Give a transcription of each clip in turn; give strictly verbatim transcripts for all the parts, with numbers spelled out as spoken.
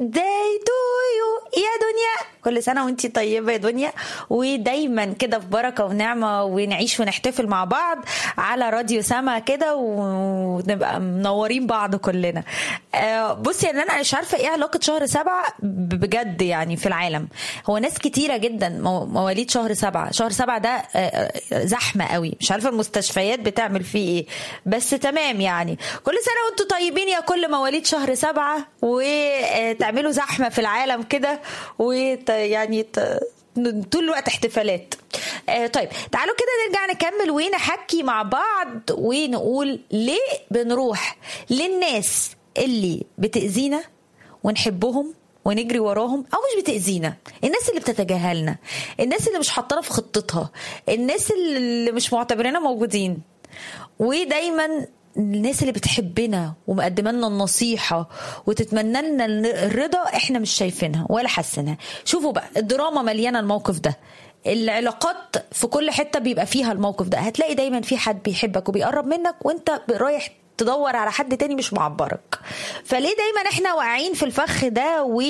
birthday to you يا دنيا، كل سنة وانتي طيبة يا دنيا، ودايما كده في بركة ونعمة ونعيش ونحتفل مع بعض على راديو سما كده ونبقى منورين بعض كلنا. بصي يعني انا مش عارفة ايه علاقة شهر سبعة بجد يعني في العالم. هو ناس كتيرة جدا مواليد شهر سبعة، شهر سبعة ده زحمة قوي، مش عارفة المستشفيات بتعمل فيه ايه، بس تمام يعني. كل سنة وانتم طيبين يا كل مواليد شهر سبعة، وتعملوا زحمة في العالم كده ويعني طول الوقت احتفالات. طيب تعالوا كده نرجع نكمل ونحكي مع بعض ونقول ليه بنروح للناس اللي بتأذينا ونحبهم ونجري وراهم، او مش بتأذينا، الناس اللي بتتجاهلنا، الناس اللي مش حاطانا في خطتها، الناس اللي مش معتبريننا موجودين، ودايما الناس اللي بتحبنا ومقدمه لنا النصيحه وتتمنى لنا الرضا احنا مش شايفينها ولا حاسينها. شوفوا بقى الدراما مليانه الموقف ده، العلاقات في كل حته بيبقى فيها الموقف ده. هتلاقي دايما في حد بيحبك وبيقرب منك وانت رايح تدور على حد تاني مش معبرك. فليه دايما احنا واقعين في الفخ ده و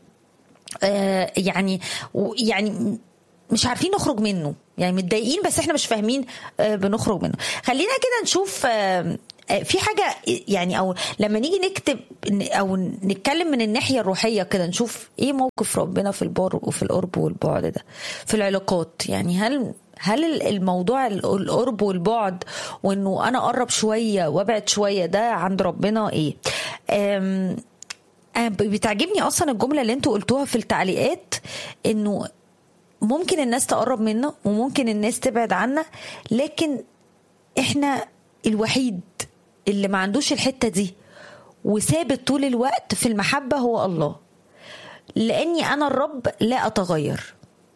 آه يعني يعني مش عارفين نخرج منه، يعني متضايقين بس احنا مش فاهمين آه بنخرج منه. خلينا كده نشوف آه في حاجة يعني، او لما نيجي نكتب او نتكلم من الناحية الروحية كده نشوف ايه موقف ربنا في البر وفي القرب والبعد ده في العلاقات. يعني هل هل الموضوع القرب والبعد وانه انا اقرب شوية وابعد شوية ده عند ربنا ايه؟ أم بتعجبني اصلا الجملة اللي انتوا قلتوها في التعليقات، انه ممكن الناس تقرب منا وممكن الناس تبعد عنا، لكن احنا الوحيد اللي ما عندوش الحتة دي وثابت طول الوقت في المحبة هو الله. لاني انا الرب لا اتغير،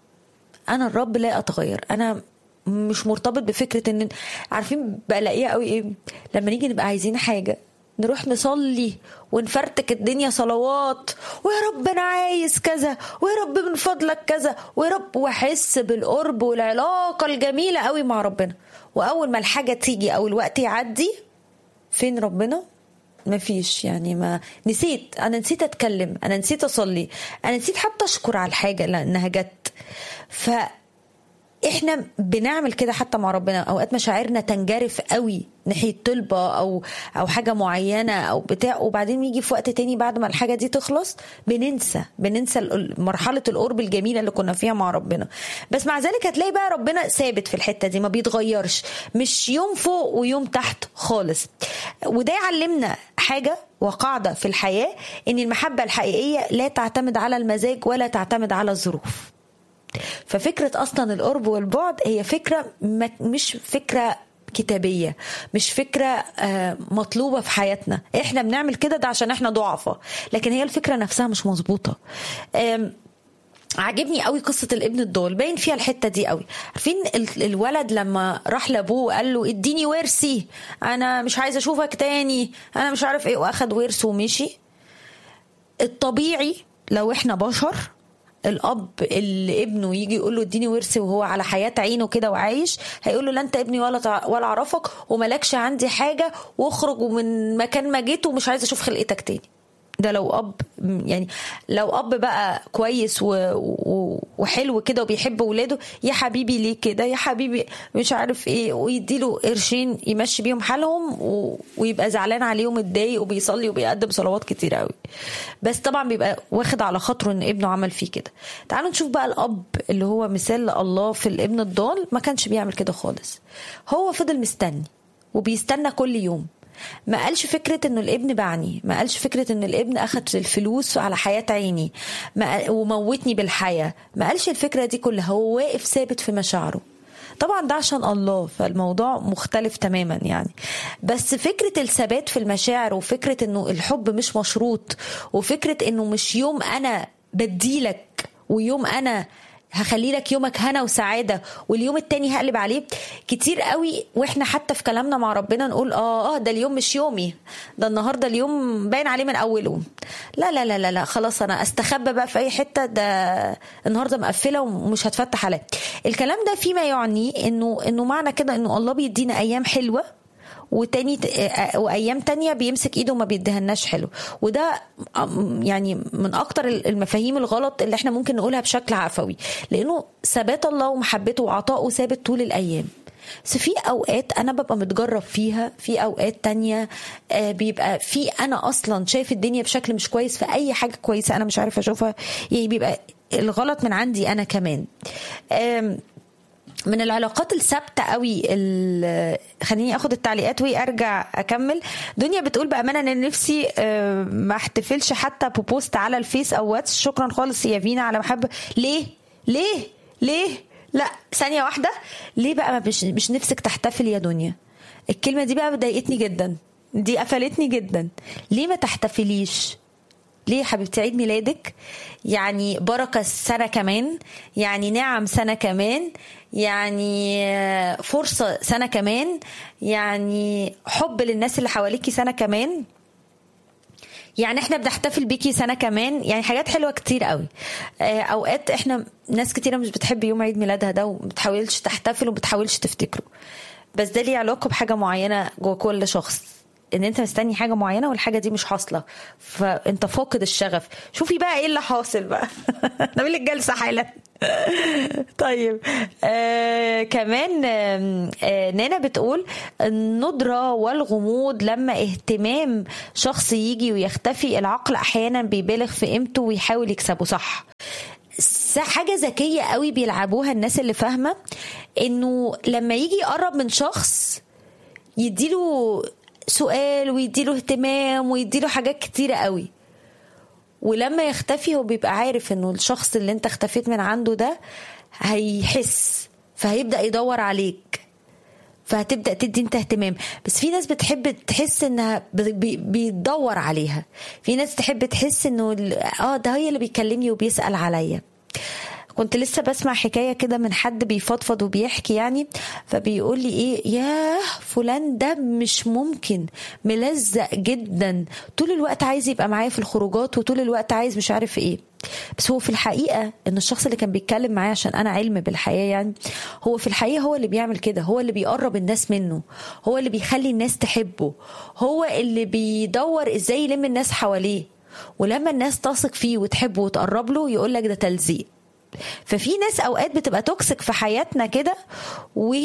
انا الرب لا اتغير، انا مش مرتبط بفكرة ان عارفين بلاقيها قوي ايه لما نيجي نبقى عايزين حاجة نروح نصلي ونفرتك الدنيا صلوات، ويا رب انا عايز كذا، ويا رب من فضلك كذا، ويا رب، واحس بالقرب والعلاقة الجميلة قوي مع ربنا. واول ما الحاجة تيجي او الوقت يعدي فين ربنا؟ مفيش. يعني ما نسيت، انا نسيت اتكلم، انا نسيت اصلي، انا نسيت حتى اشكر على الحاجة لانها جت. ف احنا بنعمل كده حتى مع ربنا، اوقات مشاعرنا تنجرف قوي ناحية طلبة او او حاجة معينة او بتاع، وبعدين يجي في وقت تاني بعد ما الحاجة دي تخلص بننسى بننسى مرحلة القرب الجميلة اللي كنا فيها مع ربنا. بس مع ذلك هتلاقي بقى ربنا ثابت في الحتة دي، ما بيتغيرش، مش يوم فوق ويوم تحت خالص. وده يعلمنا حاجة وقاعدة في الحياة، ان المحبة الحقيقية لا تعتمد على المزاج ولا تعتمد على الظروف. ففكرة أصلا القرب والبعد هي فكرة مش فكرة كتابية، مش فكرة مطلوبة في حياتنا. احنا بنعمل كده ده عشان احنا ضعفة، لكن هي الفكرة نفسها مش مظبوطة. عجبني قوي قصة الابن الضال، باين فيها الحتة دي قوي. عارفين الولد لما راح لابوه وقال له اديني ورثي، انا مش عايز اشوفك تاني، انا مش عارف ايه، واخد ورثه ومشي. الطبيعي لو احنا بشر، الاب اللي ابنه يجي يقول له اديني ورثي وهو على حياة عينه كده وعايش، هيقول له لا انت ابني ولا ولا اعرفك وملكش عندي حاجة، واخرج من مكان ما جيت ومش عايز اشوف خلقتك تاني. ده لو اب، يعني لو اب بقى كويس و... و... وحلو كده وبيحب ولاده، يا حبيبي ليه كده، يا حبيبي مش عارف ايه، ويديله قرشين يمشي بيهم حالهم و... ويبقى زعلان عليهم متضايق وبيصلي وبيقدم صلوات كتير قوي، بس طبعا بيبقى واخد على خاطره ان ابنه عمل فيه كده. تعالوا نشوف بقى الاب اللي هو مثال الله في الابن الضال، ما كانش بيعمل كده خالص. هو فضل مستني وبيستنى كل يوم، ما قالش فكرة انه الابن باعني، ما قالش فكرة انه الابن اخد الفلوس على حياة عيني ما وموتني بالحياة، ما قالش الفكرة دي كلها. هو واقف ثابت في مشاعره. طبعا ده عشان الله، فالموضوع مختلف تماما يعني. بس فكرة الثبات في المشاعر، وفكرة انه الحب مش مشروط، وفكرة انه مش يوم انا بديلك ويوم انا هخلي لك يومك هنا وسعادة واليوم التاني هقلب عليه. كتير قوي واحنا حتى في كلامنا مع ربنا نقول اه اه ده اليوم مش يومي، ده النهاردة اليوم باين عليه من اوله. لا لا لا لا, لا خلاص انا استخبى بقى في اي حتة، ده النهاردة مقفلة ومش هتفتح عليه. الكلام ده فيما يعني انه انه معنى كده انه الله بيدينا ايام حلوة وتاني وايام تانية بيمسك ايده وما بيدهناش حلو. وده يعني من اكتر المفاهيم الغلط اللي احنا ممكن نقولها بشكل عفوي، لانه ثبات الله ومحبته وعطائه ثابت طول الايام. بس في اوقات انا ببقى متجرب فيها، في اوقات تانية بيبقى في انا اصلا شايف الدنيا بشكل مش كويس، في اي حاجة كويسة انا مش عارفة اشوفها، يعني بيبقى الغلط من عندي انا كمان. من العلاقات الثابته قوي، خليني اخد التعليقات وارجع اكمل. دنيا بتقول بامانه ان نفسي ما احتفلش حتى ببوست على الفيس او واتس، شكرا خالص يا فينا على محبه. ليه ليه ليه لا ثانيه واحده، ليه بقى مش مش نفسك تحتفل يا دنيا؟ الكلمه دي بقى ضايقتني جدا، دي قفلتني جدا. ليه ما تحتفليش؟ ليه يا حبيبتي؟ عيد ميلادك يعني بركة سنة كمان، يعني نعم سنة كمان، يعني فرصة سنة كمان، يعني حب للناس اللي حواليكي سنة كمان، يعني احنا بنحتفل بيكي سنة كمان، يعني حاجات حلوة كتير قوي. اوقات احنا ناس كتيرة مش بتحب يوم عيد ميلادها ده وبتحاولش تحتفل وبتحاولش تفتكره، بس ده ليه علاقة بحاجة معينة جوه كل شخص، ان انت مستني حاجه معينه والحاجه دي مش حاصله، فانت فاقد الشغف. شوفي بقى ايه اللي حاصل بقى. نعمل لك جلسه حالا. طيب آه كمان آه نانا بتقول الندره والغموض لما اهتمام شخص يجي ويختفي، العقل احيانا بيبالغ في قيمته ويحاول يكسبه. صح، حاجه ذكيه قوي بيلعبوها الناس اللي فاهمه، انه لما يجي يقرب من شخص يديله سؤال ويديله اهتمام ويديله حاجات كتيرة قوي، ولما يختفي هو بيبقى عارف انه الشخص اللي انت اختفيت من عنده ده هيحس، فهيبدأ يدور عليك، فهتبدأ تدي انت اهتمام. بس في ناس بتحب تحس انها بيدور عليها، في ناس تحب تحس انه اه ده هي اللي بيكلمني وبيسأل عليا. كنت لسه بسمع حكاية كده من حد بيفضفض وبيحكي يعني، فبيقول لي ايه، ياه فلان ده مش ممكن ملزق جدا، طول الوقت عايز يبقى معايا في الخروجات وطول الوقت عايز مش عارف ايه. بس هو في الحقيقة ان الشخص اللي كان بيتكلم معايا، عشان انا علم بالحياة يعني، هو في الحقيقة هو اللي بيعمل كده، هو اللي بيقرب الناس منه، هو اللي بيخلي الناس تحبه، هو اللي بيدور ازاي يلم الناس حواليه، ولما الناس تثق فيه وتحبه وتقرب له يقول لك ده تلزيق. ففي ناس اوقات بتبقى توكسيك في حياتنا كده، و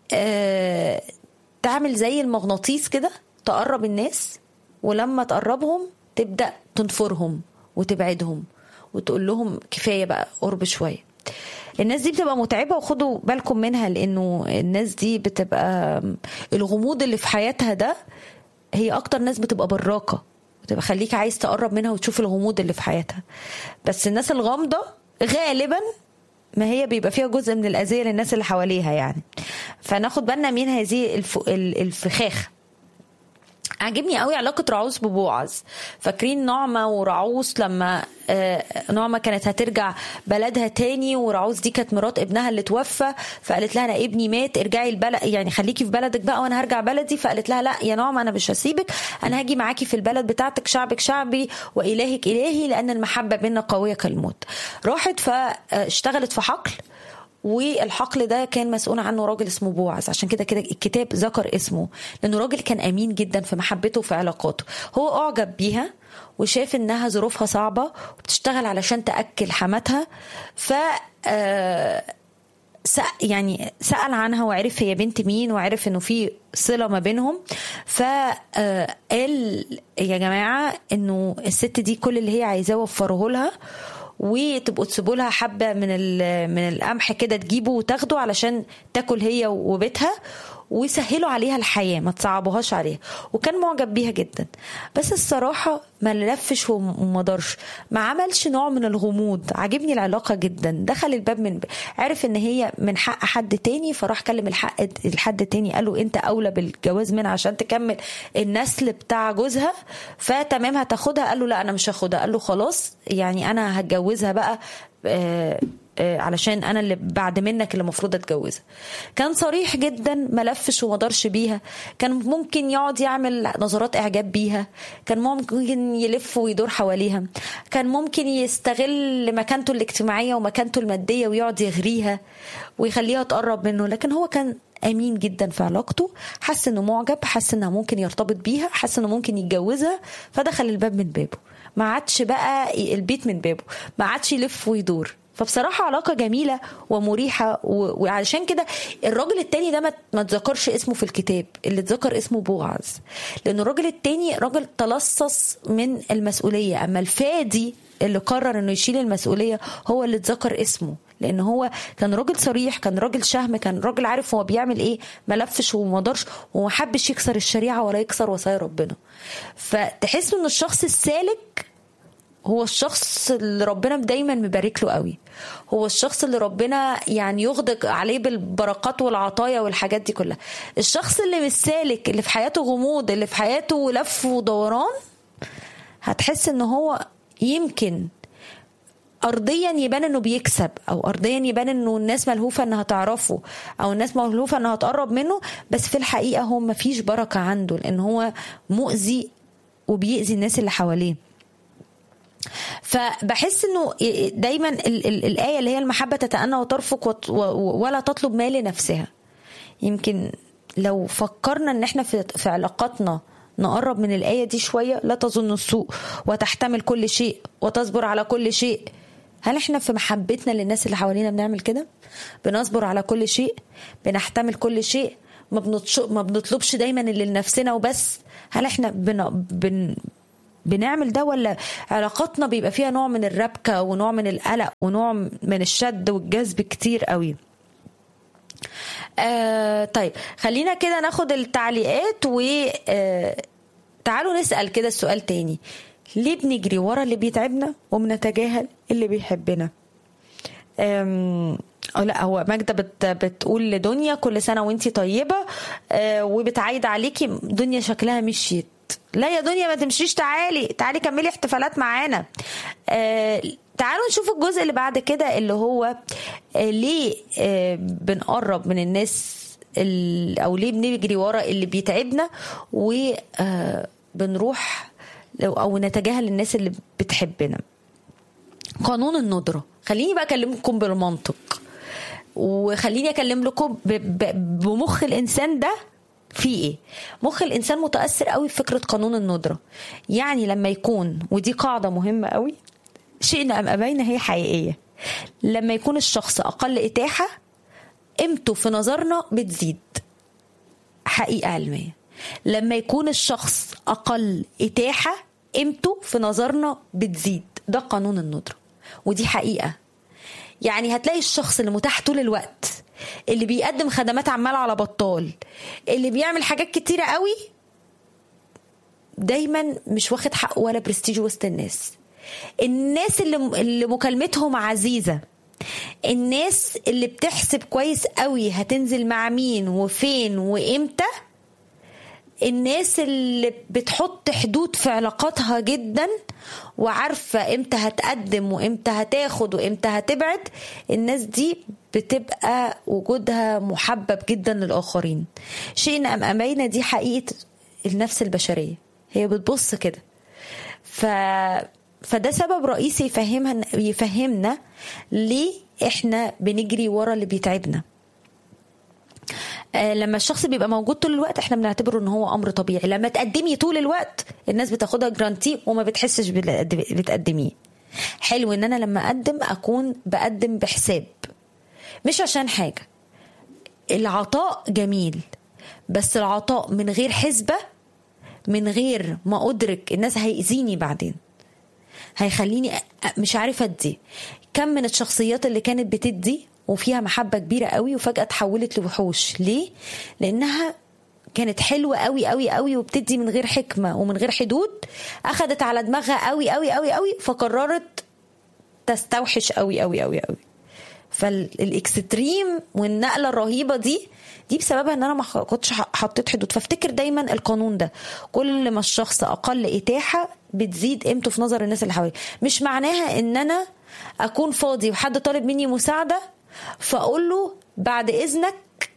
تعمل زي المغناطيس كده، تقرب الناس ولما تقربهم تبدأ تنفرهم وتبعدهم وتقول لهم كفاية بقى قرب شوية. الناس دي بتبقى متعبة وخدوا بالكم منها، لأنه الناس دي بتبقى الغموض اللي في حياتها ده هي أكتر ناس بتبقى براقة، بتبقى خليك عايز تقرب منها وتشوف الغموض اللي في حياتها. بس الناس الغامضة غالبا ما هي بيبقى فيها جزء من الأذية للناس اللي حواليها يعني. فناخد بالنا من هذه الف... الفخاخ. عجبني قوي علاقة رعوز ببوعز. فاكرين نعمة ورعوز لما نعمة كانت هترجع بلدها تاني، ورعوز دي كانت مرات ابنها اللي توفى، فقالت لها انا ابني مات، ارجعي البلد يعني خليكي في بلدك بقى وانا هرجع بلدي. فقالت لها لا يا نعمة انا مش هسيبك، انا هاجي معاكي في البلد بتاعتك، شعبك شعبي والهك الهي، لان المحبة بيننا قوية كالموت. راحت فاشتغلت في حقل، والحقل ده كان مسؤول عنه راجل اسمه بوعز، عشان كده كده الكتاب ذكر اسمه، لانه راجل كان امين جدا في محبته وفي علاقاته. هو اعجب بيها وشاف انها ظروفها صعبة وبتشتغل علشان تأكل حماتها، ف يعني سأل عنها وعرف هي بنت مين، وعرف انه في صلة ما بينهم. فقال يا جماعة انه الست دي كل اللي هي عايزاه وفره لها، وتبقوا تسيبوا لها حبة من من القمح كده تجيبه وتاخده علشان تاكل هي وبيتها، ويسهلوا عليها الحياة ما تصعبوهاش عليها. وكان معجب بيها جدا، بس الصراحة ما لفش وما دارش، ما عملش نوع من الغموض. عجبني العلاقة جدا، دخل الباب من عرف ان هي من حق حد تاني، فراح كلم الحق الحد تاني قال له انت اولى بالجواز منها عشان تكمل النسل بتاع جوزها، فتمام هتاخدها. قال له لا انا مش هاخدها. قال له خلاص يعني انا هتجوزها بقى آه علشان انا اللي بعد منك اللي المفروض اتجوزها. كان صريح جدا، ما لفش وما دارش بيها. كان ممكن يقعد يعمل نظرات اعجاب بيها، كان ممكن يلف ويدور حواليها، كان ممكن يستغل مكانته الاجتماعية ومكانته المادية ويقعد يغريها ويخليها تقرب منه. لكن هو كان امين جدا في علاقته، حس انه معجب، حس انه ممكن يرتبط بيها، حس انه ممكن يتجوزها، فدخل الباب من بابه، ما عادش بقى البيت من بابه، ما عادش يلف ويدور. فبصراحة علاقة جميلة ومريحة. وعلشان كده الراجل التاني ده ما تذكرش اسمه في الكتاب، اللي تذكر اسمه بوعز، لأنه الراجل التاني راجل تلصص من المسؤولية. أما الفادي اللي قرر انه يشيل المسؤولية هو اللي تذكر اسمه، لان هو كان راجل صريح، كان راجل شهم، كان راجل عارف هو بيعمل ايه، ما لفش وما دارش وما حبش يكسر الشريعة ولا يكسر وصايا ربنا. فتحس ان الشخص السالك هو الشخص اللي ربنا دايما مبارك له قوي، هو الشخص اللي ربنا يعني يغدق عليه بالبركات والعطايا والحاجات دي كلها. الشخص اللي مش سالك، اللي في حياته غموض، اللي في حياته لف ودوران، هتحس ان هو يمكن أرضيا يبان انه بيكسب، او أرضيا يبان انه الناس ملهوفة انها تعرفه، او الناس ملهوفة انها تقرب منه، بس في الحقيقة هو مفيش بركة عنده، لان هو مؤذي وبيأذي الناس اللي حواليه. فبحس انه دايما ال ال الآية اللي هي المحبة تتأنى وترفق ولا تطلب ما لنفسها، يمكن لو فكرنا ان احنا في, في علاقاتنا نقرب من الآية دي شوية، لا تظن السوء وتحتمل كل شيء وتصبر على كل شيء. هل احنا في محبتنا للناس اللي حوالينا بنعمل كده؟ بنصبر على كل شيء، بنحتمل كل شيء، ما, ما بنطلبش دايما اللي لنفسنا وبس. هل احنا بن... بن... بنعمل ده، ولا علاقاتنا بيبقى فيها نوع من الربكة ونوع من القلق ونوع من الشد والجذب كتير قوي؟ آه طيب خلينا كده ناخد التعليقات وتعالوا آه نسأل كده السؤال تاني. ليه بنجري ورا اللي بيتعبنا وبنتجاهل اللي بيحبنا؟ آم لا هو ماجدة بت بتقول لدنيا كل سنة وانتي طيبة، آه وبتعايد عليكي. دنيا شكلها مشيت. لا يا دنيا ما تمشيش، تعالي تعالي كملي احتفالات معانا. آه تعالوا نشوف الجزء اللي بعد كده اللي هو آه ليه آه بنقرب من الناس او ليه بنجري ورا اللي بيتعبنا وبنروح او نتجاهل الناس اللي بتحبنا. قانون الندرة. خليني بقى اكلمكم بالمنطق، وخليني اكلم لكم بمخ الانسان ده في ايه. مخ الانسان متاثر قوي بفكره قانون الندره. يعني لما يكون، ودي قاعده مهمه قوي، شئنا ام ابينا هي حقيقيه، لما يكون الشخص اقل اتاحه قيمته في نظرنا بتزيد. حقيقه علميه. لما يكون الشخص اقل اتاحه قيمته في نظرنا بتزيد. ده قانون الندره ودي حقيقه. يعني هتلاقي الشخص اللي متاح طول الوقت، اللي بيقدم خدمات عمال على بطال، اللي بيعمل حاجات كتيرة قوي، دايما مش واخد حقه ولا برستيج وسط الناس. الناس اللي, اللي مكالمتهم عزيزة، الناس اللي بتحسب كويس قوي هتنزل مع مين وفين وامتى، الناس اللي بتحط حدود في علاقاتها جدا وعارفة امتى هتقدم وامتى هتاخد وامتى هتبعد، الناس دي بتبقى وجودها محبب جدا للآخرين. شئنا أم أبينا دي حقيقة النفس البشرية، هي بتبص كده. ف... فده سبب رئيسي يفهمها يفهمنا ليه احنا بنجري ورا اللي بيتعبنا. لما الشخص بيبقى موجود طول الوقت احنا بنعتبره ان هو امر طبيعي. لما تقدمي طول الوقت الناس بتاخدها جرانتي وما بتحسش بتقدميه. حلو ان انا لما اقدم اكون بقدم بحساب، مش عشان حاجة. العطاء جميل، بس العطاء من غير حسبة، من غير ما ادرك الناس هيأذيني بعدين، هيخليني مش عارفة ادي. كم من الشخصيات اللي كانت بتدي وفيها محبة كبيرة قوي وفجأة تحولت لوحوش. ليه؟ لأنها كانت حلوة قوي قوي قوي وبتدي من غير حكمة ومن غير حدود، أخدت على دماغها قوي قوي قوي قوي فقررت تستوحش قوي قوي قوي قوي. فالاكستريم والنقلة الرهيبة دي دي بسببها ان انا ما كنتش حطيت حدود. فافتكر دايما القانون ده، كل ما الشخص اقل اتاحة بتزيد قيمته في نظر الناس اللي حواليه. مش معناها ان انا اكون فاضي وحد طالب مني مساعدة فاقول له بعد اذنك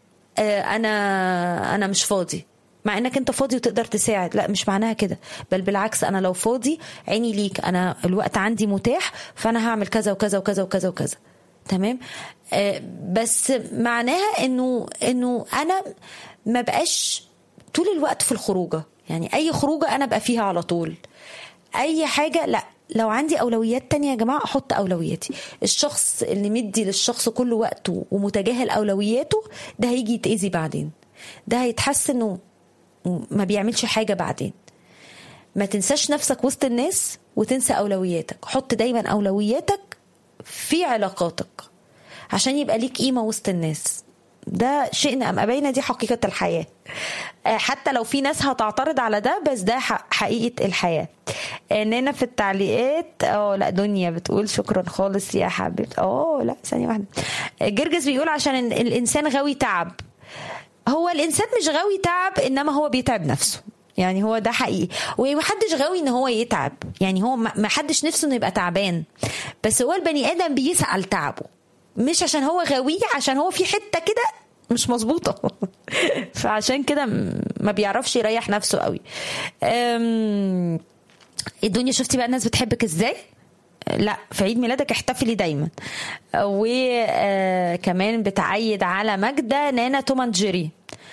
انا انا مش فاضي، مع انك انت فاضي وتقدر تساعد. لا، مش معناها كده، بل بالعكس، انا لو فاضي عيني ليك، انا الوقت عندي متاح، فانا هعمل كذا وكذا وكذا وكذا وكذا. تمام. آه بس معناها انه انه انا ما بقاش طول الوقت في الخروجه، يعني اي خروجه انا بقى فيها على طول، اي حاجه لا. لو عندي اولويات تانية يا جماعه احط اولوياتي. الشخص اللي مدي للشخص كل وقته ومتجاهل اولوياته ده هيجي يتاذي بعدين، ده هيتحس انه ما بيعملش حاجه بعدين. ما تنساش نفسك وسط الناس وتنسى اولوياتك. حط دايما اولوياتك في علاقاتك عشان يبقى ليك قيمه وسط الناس. ده شئنا ام ابينا، دي حقيقه الحياه، حتى لو في ناس هتعترض على ده، بس ده حقيقه الحياه. اننا في التعليقات اه لا دنيا بتقول شكرا خالص يا حبيبتي. اه لا ثانيه واحده. جرجس بيقول عشان الانسان غاوي تعب. هو الانسان مش غاوي تعب، انما هو بيتعب نفسه، يعني هو ده حقيقي. ومحدش غاوي ان هو يتعب، يعني هو محدش نفسه انه يبقى تعبان، بس هو البني ادم بيسعى لتعبه، مش عشان هو غاويه، عشان هو في حته كده مش مظبوطه فعشان كده ما بيعرفش يريح نفسه قوي. الدنيا شفتي بقى الناس بتحبك ازاي؟ لا في عيد ميلادك احتفلي دايما. وكمان بتعيد على ماجدة نانا توم اند جيري.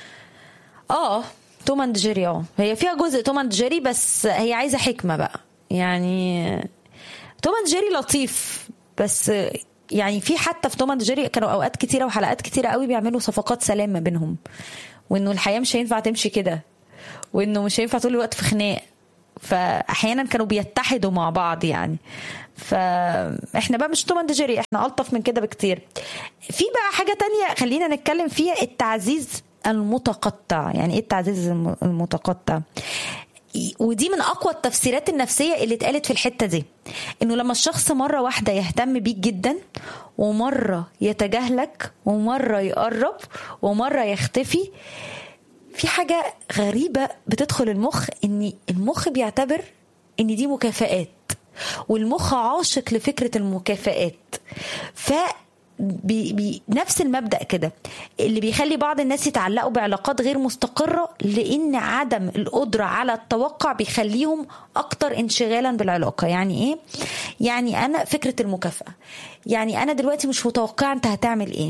اه توم اند جيري اه هي فيها جزء توم اند جيري، بس هي عايزه حكمه بقى. يعني توم اند جيري لطيف، بس يعني في حتى في توم اند جيري كانوا اوقات كتيره وحلقات كتيره قوي بيعملوا صفقات سلام ما بينهم، وانه الحياه مش هينفع تمشي كده، وانه مش هينفع طول الوقت في خناق، فاحيانا كانوا بيتحدوا مع بعض يعني. فاحنا بقى مش توم اند جيري، احنا الطف من كده بكتير. في بقى حاجه تانية خلينا نتكلم فيها، التعزيز المتقطع. يعني ايه التعزيز المتقطع؟ ودي من اقوى التفسيرات النفسيه اللي اتقالت في الحته دي، انه لما الشخص مره واحده يهتم بيك جدا، ومره يتجاهلك، ومره يقرب، ومره يختفي، في حاجه غريبه بتدخل المخ، ان المخ بيعتبر ان دي مكافآت، والمخ عاشق لفكره المكافآت. ف بي بي نفس المبدأ كده اللي بيخلي بعض الناس يتعلقوا بعلاقات غير مستقرة، لأن عدم القدرة على التوقع بيخليهم أكتر انشغالا بالعلاقة. يعني إيه؟ يعني أنا فكرة المكافأة، يعني أنا دلوقتي مش متوقعة أنت هتعمل إيه،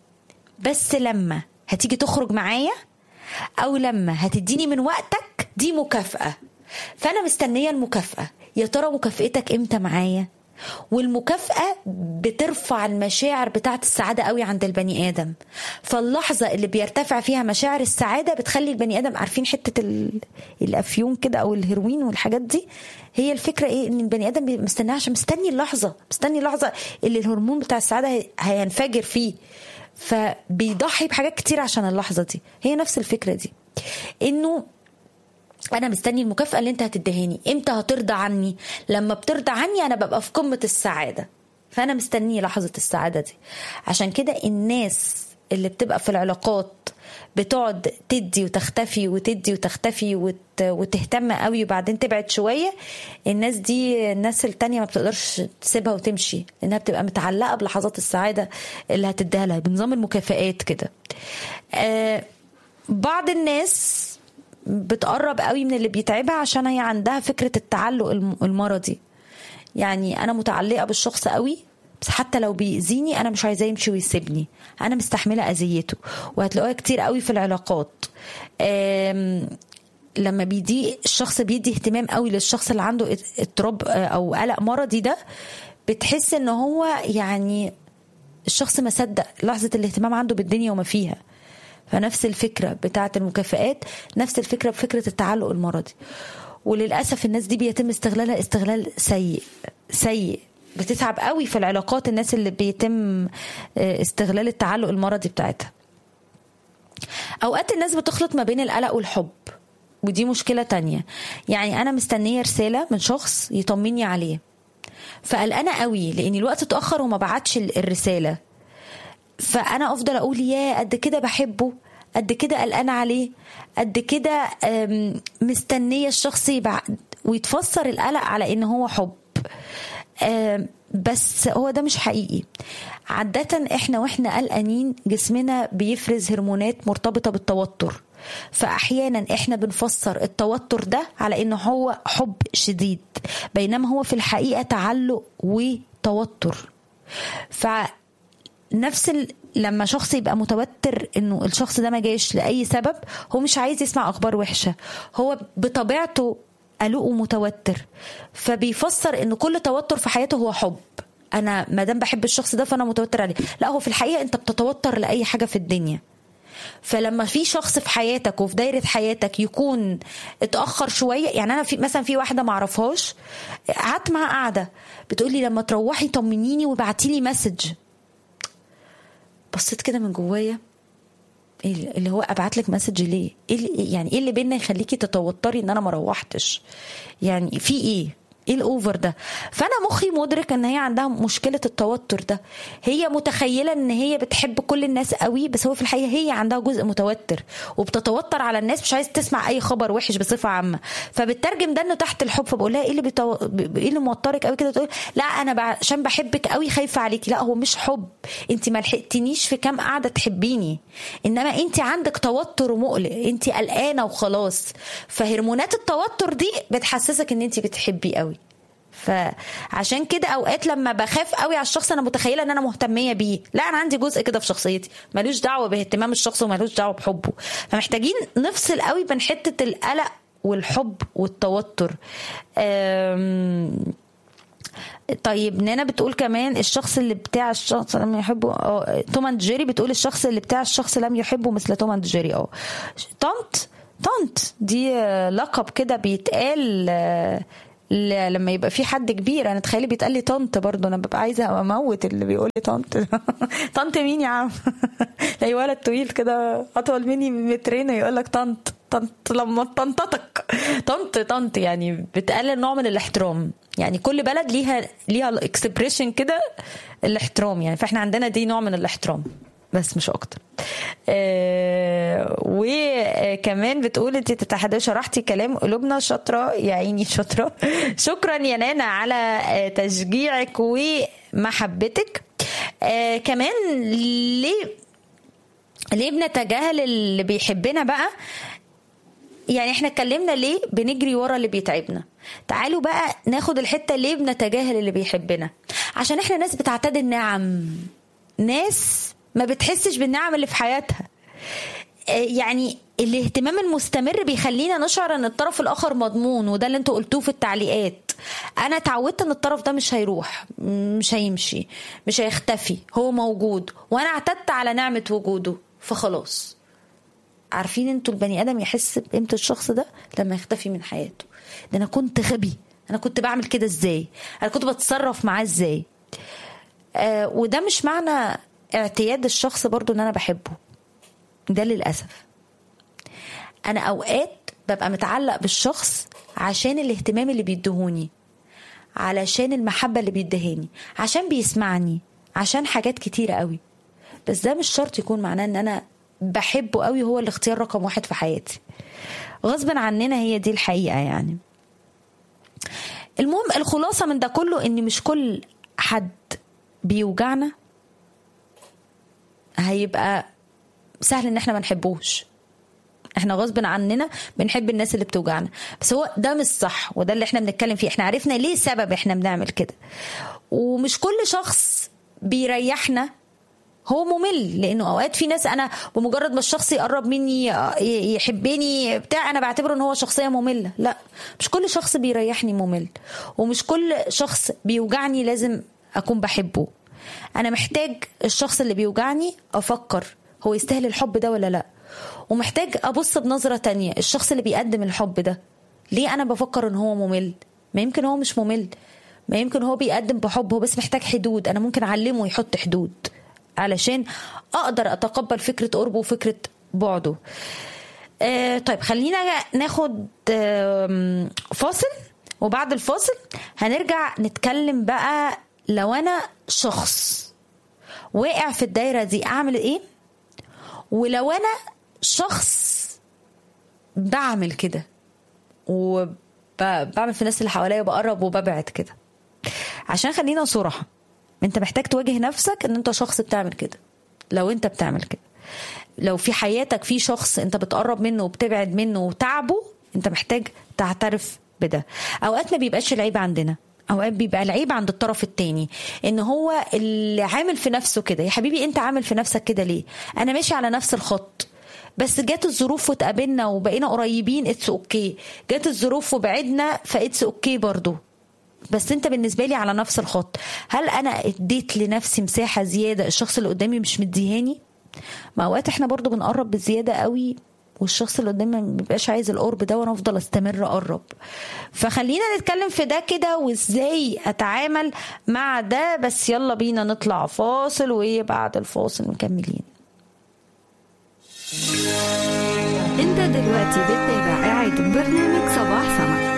بس لما هتيجي تخرج معايا أو لما هتديني من وقتك دي مكافأة، فأنا مستنية المكافأة. يا ترى مكافأتك إمتى معايا؟ والمكافأة بترفع المشاعر بتاعت السعادة قوي عند البني آدم. فاللحظة اللي بيرتفع فيها مشاعر السعادة بتخلي البني آدم، عارفين حتة الأفيون كده أو الهيروين والحاجات دي، هي الفكرة إيه؟ إن البني آدم مستنيها عشان مستني اللحظة، مستني اللحظة اللي الهرمون بتاع السعادة هينفجر فيه، فبيضحي بحاجات كتير عشان اللحظة دي. هي نفس الفكرة دي، إنه أنا مستني المكافأة اللي أنت هتدهاني. إمتى هترضى عني؟ لما بترضى عني أنا ببقى في قمة السعادة، فأنا مستني لحظة السعادة دي. عشان كده الناس اللي بتبقى في العلاقات بتقعد تدي وتختفي وتدي وتختفي وت... وتهتم قوي وبعدين تبعد شوية، الناس دي الناس التانية ما بتقدرش تسيبها وتمشي، لأنها بتبقى متعلقة بلحظات السعادة اللي هتديها لها بنظام المكافآت كده. آه بعض الناس بتقرب قوي من اللي بيتعبها عشان هي عندها فكرة التعلق المرضي. يعني أنا متعلقة بالشخص قوي، بس حتى لو بيأذيني أنا مش عايزاه يمشي ويسيبني، أنا مستحملة أذيته. وهتلاقوها كتير قوي في العلاقات. لما بيدي الشخص بيدي اهتمام قوي للشخص اللي عنده اضطراب أو قلق مرضي ده، بتحس إن هو يعني الشخص ما صدق لحظة الاهتمام عنده بالدنيا وما فيها. فنفس الفكرة بتاعة المكافآت، نفس الفكرة بفكرة التعلق المرضي. وللأسف الناس دي بيتم استغلالها استغلال سيء سيء. بتتعب قوي في العلاقات الناس اللي بيتم استغلال التعلق المرضي بتاعتها. أوقات الناس بتخلط ما بين القلق والحب، ودي مشكلة تانية. يعني أنا مستنية رسالة من شخص يطمني عليه، فقلقانة قوي لأن الوقت اتأخر وما بعتش الرسالة، فأنا أفضل أقول يا قد كده بحبه، قد كده قلقانة عليه، قد كده مستنية الشخص يبعد، ويتفسر القلق على إن هو حب. بس هو ده مش حقيقي. عادة إحنا وإحنا قلقانين جسمنا بيفرز هرمونات مرتبطة بالتوتر، فأحيانا إحنا بنفسر التوتر ده على إنه هو حب شديد، بينما هو في الحقيقة تعلق وتوتر. ف نفس ال... لما شخص يبقى متوتر انه الشخص ده ما جاش لاي سبب، هو مش عايز يسمع اخبار وحشه، هو بطبيعته قلق ومتوتر، فبيفسر ان كل توتر في حياته هو حب. انا ما دام بحب الشخص ده فانا متوتر عليه. لا، هو في الحقيقه انت بتتوتر لاي حاجه في الدنيا. فلما في شخص في حياتك وفي دايره حياتك يكون اتاخر شويه، يعني انا في مثلا في واحده ما اعرفهاش قعدت معاها قاعده بتقول لي لما تروحي طمنيني وابعتي لي مسج. بصيت كده من جوايا، ايه اللي هو ابعت لك مسج ليه؟ ايه اللي يعني ايه اللي بينا يخليكي تتوتري ان انا ما روحتش؟ يعني في ايه ايه الاوفر ده؟ فانا مخي مدرك ان هي عندها مشكله التوتر ده. هي متخيله ان هي بتحب كل الناس قوي، بس هو في الحقيقه هي عندها جزء متوتر وبتتوتر على الناس، مش عايزه تسمع اي خبر وحش بصفه عامه، فبترجم ده انه تحت الحب. فبقول لها ايه اللي بتو... ايه اللي موترك قوي كده؟ تقول لا انا عشان بحبك قوي خايفه عليكي. لا، هو مش حب، انت ما لحقتنيش في كام قاعده تحبيني، انما انت عندك توتر ومقلق، انت قلقانه وخلاص. فهرمونات التوتر دي بتحسسك ان انت بتحبي قوي. فعشان كده اوقات لما بخاف قوي على الشخص انا متخيله ان انا مهتميه بيه. لا، انا عندي جزء كده في شخصيتي ملوش دعوه باهتمام الشخص وملوش دعوه بحبه. فمحتاجين نفصل قوي بين حته القلق والحب والتوتر. أم... طيب نانا بتقول كمان الشخص اللي بتاع الشخص لم يحبه. اه توم اند جيري بتقول الشخص اللي بتاع الشخص لم يحبه مثل توم اند جيري. اه طنط طنط دي لقب كده بيتقال لما يبقى في حد كبير. انا تخيلي بيتقال لي طنط برضه، انا ببقى عايزه اموت اللي بيقول لي طنط. طنط مين يا عم؟ لا، ولد طويل كده اطول مني مترين يقول لك طنط طنط لما طنطتك. طنط طنط يعني بتقلل نوع من الاحترام. يعني كل بلد ليها ليها الاكسبريشن كده الاحترام، يعني فاحنا عندنا دي نوع من الاحترام بس مش اكتر. آه وكمان بتقول انت تتحدى شرحتي كلام قلوبنا. شاطره يا عيني شاطره. شكرا يا نانا على تشجيعك ومحبتك. آه كمان ليه ليه بنتجاهل اللي بيحبنا بقى؟ يعني احنا اتكلمنا ليه بنجري ورا اللي بيتعبنا. تعالوا بقى ناخد الحته ليه بنتجاهل اللي بيحبنا. عشان احنا ناس بتعتاد النعم، ناس ما بتحسش بالنعم اللي في حياتها. يعني الاهتمام المستمر بيخلينا نشعر ان الطرف الاخر مضمون، وده اللي انتوا قلتوه في التعليقات. انا اتعودت ان الطرف ده مش هيروح، مش هيمشي، مش هيختفي، هو موجود، وانا اعتدت على نعمة وجوده، فخلاص. عارفين انتوا البني ادم يحس بقيمة الشخص ده لما يختفي من حياته. ده انا كنت غبي، انا كنت بعمل كده ازاي، انا كنت بتصرف معاه ازاي. آه وده مش معنى اعتياد الشخص برضو ان انا بحبه، ده للأسف. انا اوقات ببقى متعلق بالشخص عشان الاهتمام اللي بيدهوني، علشان المحبة اللي بيدهاني، عشان بيسمعني، عشان حاجات كتيرة قوي. بس ده مش شرط يكون معناه ان انا بحبه قوي هو الاختيار رقم واحد في حياتي. غصبا عننا، هي دي الحقيقة يعني. المهم الخلاصة من ده كله ان مش كل حد بيوجعنا هيبقى سهل ان احنا ما نحبوش. احنا غصب عننا بنحب الناس اللي بتوجعنا، بس هو ده مش صح، وده اللي احنا بنتكلم فيه. احنا عرفنا ليه سبب احنا بنعمل كده. ومش كل شخص بيريحنا هو ممل، لانه اوقات في ناس انا بمجرد ما الشخص يقرب مني يحبني بتاع انا بعتبره ان هو شخصيه ممله. لا، مش كل شخص بيريحني ممل، ومش كل شخص بيوجعني لازم اكون بحبه. انا محتاج الشخص اللي بيوجعني افكر هو يستاهل الحب ده ولا لا، ومحتاج ابص بنظرة تانية الشخص اللي بيقدم الحب ده ليه انا بفكر ان هو ممل. ما يمكن هو مش ممل، ما يمكن هو بيقدم بحب، هو بس محتاج حدود. انا ممكن اعلمه يحط حدود علشان اقدر اتقبل فكرة قربه وفكرة بعده. آه طيب خلينا ناخد آه فاصل، وبعد الفاصل هنرجع نتكلم بقى لو انا شخص واقع في الدايرة دي اعمل ايه، ولو انا شخص بعمل كده وبعمل في الناس اللي حواليا بقرب وببعد كده. عشان خلينا صراحة، انت محتاج تواجه نفسك ان انت شخص بتعمل كده. لو انت بتعمل كده، لو في حياتك في شخص انت بتقرب منه وبتبعد منه وتعبه، انت محتاج تعترف بده. اوقات ما بيبقاش العيب عندنا، اوقات بيبقى العيب عند الطرف التاني، ان هو اللي عامل في نفسه كده. يا حبيبي انت عامل في نفسك كده ليه؟ انا ماشي على نفس الخط، بس جات الظروف وتقابلنا وبقينا قريبين، اتس اوكي. جات الظروف وبعدنا، فاتس اوكي برضو، بس انت بالنسبه لي على نفس الخط. هل انا اديت لنفسي مساحه زياده الشخص اللي قدامي مش مديهاني؟ ما اوقات احنا برضو بنقرب بزياده قوي، والشخص اللي قدامي ما بيبقاش عايز القرب ده، وانا افضل استمر اقرب. فخلينا نتكلم في ده كده، وازاي اتعامل مع ده. بس يلا بينا نطلع فاصل، وبعد الفاصل مكملين. انت دلوقتي بتتابع قاعد برنامج صباح سما.